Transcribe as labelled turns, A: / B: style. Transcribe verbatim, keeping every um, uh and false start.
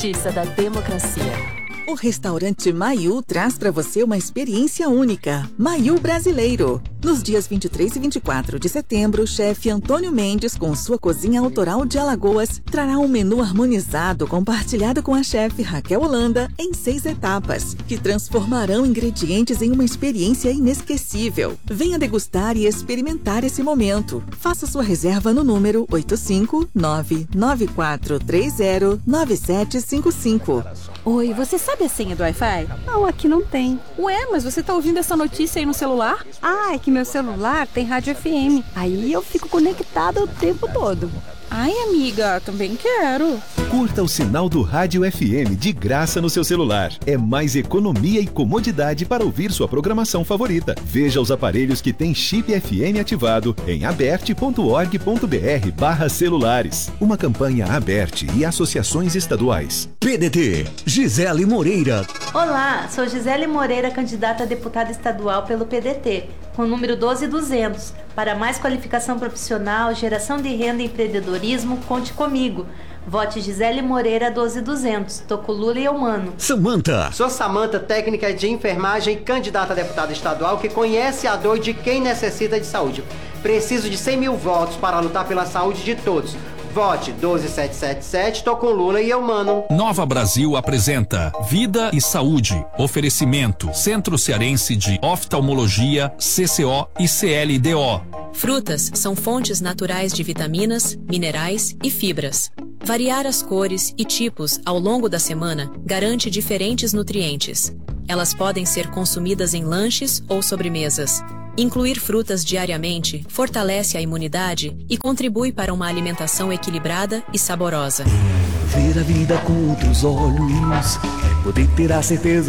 A: Justiça da democracia.
B: O restaurante Maiu traz para você uma experiência única. Maiu Brasileiro. Nos dias vinte e três e vinte e quatro de setembro, o chefe Antônio Mendes, com sua cozinha autoral de Alagoas, trará um menu harmonizado compartilhado com a chefe Raquel Holanda em seis etapas, que transformarão ingredientes em uma experiência inesquecível. Venha degustar e experimentar esse momento. Faça sua reserva no número oito cinco nove nove quatro três zero nove sete cinco cinco.
C: Oi, você sabe a senha do Wi-Fi?
D: Não, aqui não tem.
C: Ué, mas você tá ouvindo essa notícia aí no celular?
D: Ah, é que meu celular tem rádio F M. Aí eu fico conectada o tempo todo.
C: Ai, amiga, também quero.
E: Curta o sinal do Rádio F M de graça no seu celular. É mais economia e comodidade para ouvir sua programação favorita. Veja os aparelhos que têm chip F M ativado em aberte ponto org ponto br barra celulares. Uma campanha Aberte e associações estaduais.
F: P D T, Gisele Moreira.
G: Olá, sou Gisele Moreira, candidata a deputada estadual pelo P D T, com o número doze duzentos. Para mais qualificação profissional, geração de renda e empreendedorismo, conte comigo. Vote Gisele Moreira doze duzentos. Tô com Lula e Eumano.
F: Samanta.
H: Sou Samanta, técnica de enfermagem, candidata a deputada estadual que conhece a dor de quem necessita de saúde. Preciso de cem mil votos para lutar pela saúde de todos. Vote doze sete sete sete, tô com Lula e Eumano.
I: Nova Brasil apresenta Vida e Saúde. Oferecimento Centro Cearense de Oftalmologia, C C O e C L D O.
J: Frutas são fontes naturais de vitaminas, minerais e fibras. Variar as cores e tipos ao longo da semana garante diferentes nutrientes. Elas podem ser consumidas em lanches ou sobremesas. Incluir frutas diariamente fortalece a imunidade e contribui para uma alimentação equilibrada e saborosa.
F: Ver a vida com outros olhos é poder ter a certeza